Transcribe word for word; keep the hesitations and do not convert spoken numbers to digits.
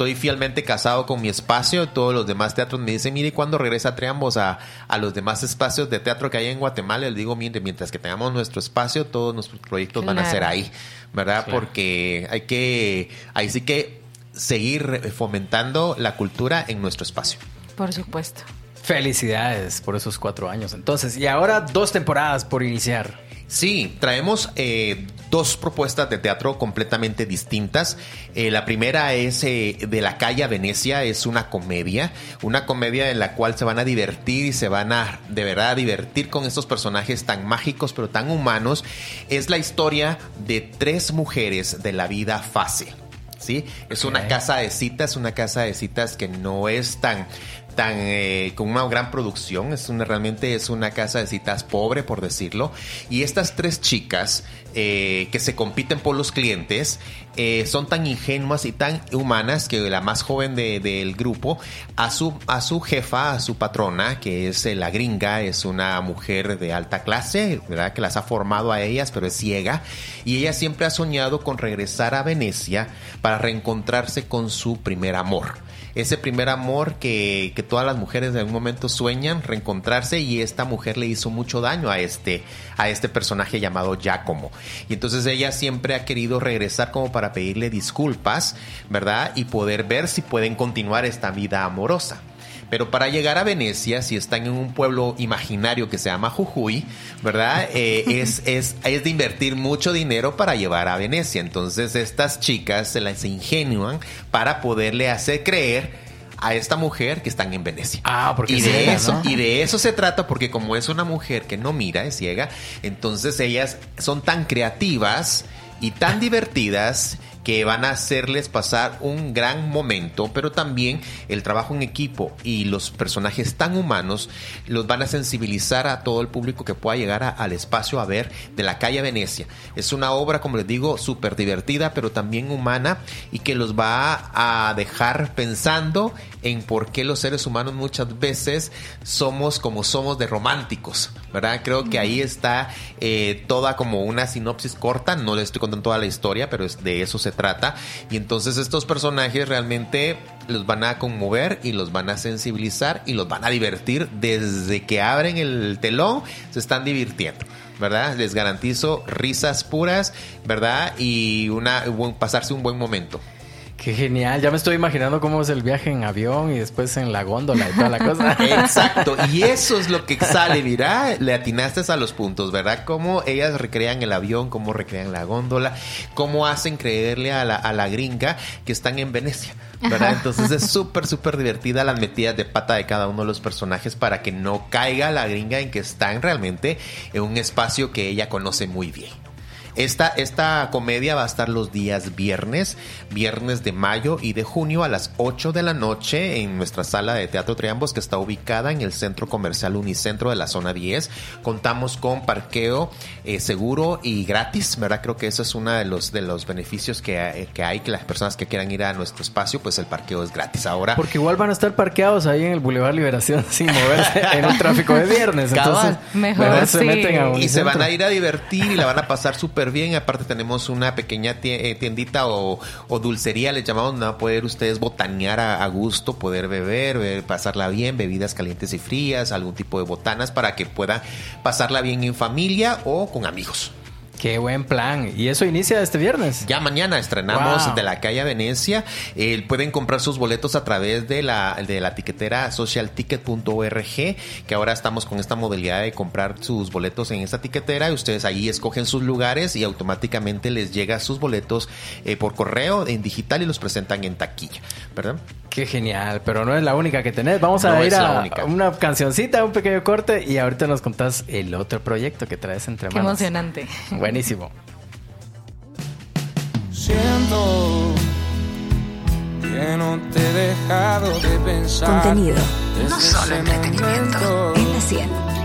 estoy fielmente casado con mi espacio. Todos los demás teatros me dicen, mire, ¿cuándo regresa Treambos a, a los demás espacios de teatro que hay en Guatemala? Les digo, mire, mientras que tengamos nuestro espacio, todos nuestros proyectos claro. van a ser ahí, ¿verdad? Claro. Porque hay que, ahí sí que seguir fomentando la cultura en nuestro espacio. Por supuesto. Felicidades por esos cuatro años. Entonces, y ahora dos temporadas por iniciar. Sí, traemos eh, dos propuestas de teatro completamente distintas. Eh, la primera es eh, de la calle a Venecia, es una comedia, una comedia en la cual se van a divertir y se van a de verdad divertir con estos personajes tan mágicos pero tan humanos. Es la historia de tres mujeres de la vida fácil. ¿Sí? Es okay. una casa de citas, una casa de citas que no es tan, tan eh, con una gran producción, es una, realmente es una casa de citas pobre, por decirlo. Y estas tres chicas eh, que se compiten por los clientes eh, son tan ingenuas y tan humanas que la más joven de, del grupo, a su, a su jefa, a su patrona, que es eh, la gringa, es una mujer de alta clase, ¿verdad? Que las ha formado a ellas, pero es ciega. Y ella siempre ha soñado con regresar a Venecia para reencontrarse con su primer amor. Ese primer amor que, que todas las mujeres en algún momento sueñan reencontrarse, y esta mujer le hizo mucho daño a este, a este personaje llamado Giacomo. Y entonces ella siempre ha querido regresar como para pedirle disculpas, ¿verdad? Y poder ver si pueden continuar esta vida amorosa. Pero para llegar a Venecia, si están en un pueblo imaginario que se llama Jujuy, ¿verdad? Eh, es, es, es de invertir mucho dinero para llevar a Venecia. Entonces estas chicas se las ingenúan para poderle hacer creer a esta mujer que están en Venecia. Ah, porque y de ciega, eso, ¿no? Y de eso se trata, porque como es una mujer que no mira, es ciega, entonces ellas son tan creativas y tan divertidas que van a hacerles pasar un gran momento, pero también el trabajo en equipo y los personajes tan humanos los van a sensibilizar a todo el público que pueda llegar a, al espacio a ver de la calle Venecia. Es una obra, como les digo, súper divertida, pero también humana, y que los va a dejar pensando en por qué los seres humanos muchas veces somos como somos de románticos, ¿verdad? Creo que ahí está eh, toda como una sinopsis corta, no les estoy contando toda la historia, pero es, de eso se trata. Y entonces estos personajes realmente los van a conmover y los van a sensibilizar y los van a divertir. Desde que abren el telón se están divirtiendo, ¿verdad? Les garantizo risas puras, ¿verdad? Y una pasarse un buen momento. Qué genial, ya me estoy imaginando cómo es el viaje en avión y después en la góndola y toda la cosa. Exacto, y eso es lo que sale, mira, le atinaste a los puntos, ¿verdad? Cómo ellas recrean el avión, cómo recrean la góndola, cómo hacen creerle a la, a la gringa que están en Venecia, ¿verdad? Ajá. Entonces es súper, súper divertida las metidas de pata de cada uno de los personajes para que no caiga la gringa en que están realmente en un espacio que ella conoce muy bien. Esta, esta comedia va a estar los días viernes, viernes de mayo y de junio a las ocho de la noche en nuestra sala de Teatro Treambos, que está ubicada en el Centro Comercial Unicentro de la Zona diez. Contamos con parqueo eh, seguro y gratis, ¿verdad? Creo que eso es uno de los, de los beneficios que, eh, que hay, que las personas que quieran ir a nuestro espacio, pues el parqueo es gratis. Ahora, porque igual van a estar parqueados ahí en el Boulevard Liberación sin moverse en un tráfico de viernes. Entonces, mejor sí. Se meten a y se van a ir a divertir y la van a pasar súper bien. Aparte tenemos una pequeña tiendita o, o dulcería, les llamamos, donde van a poder ustedes botanear a, a gusto, poder beber, beber, pasarla bien, bebidas calientes y frías, algún tipo de botanas para que puedan pasarla bien en familia o con amigos. Qué buen plan. ¿Y eso inicia este viernes? Ya mañana estrenamos wow. de la calle Venecia. Eh, pueden comprar sus boletos a través de la, de la tiquetera social ticket punto org, que ahora estamos con esta modalidad de comprar sus boletos en esta tiquetera, y ustedes ahí escogen sus lugares y automáticamente les llega sus boletos eh, por correo en digital y los presentan en taquilla, ¿verdad? Qué genial, pero no es la única que tenés. Vamos a no ir a única. una cancioncita, un pequeño corte, y ahorita nos contás el otro proyecto que traes entre Qué manos. Qué emocionante. Buenísimo. Siento que no te he dejado de pensar. Contenido, no solo entretenimiento. En la cien.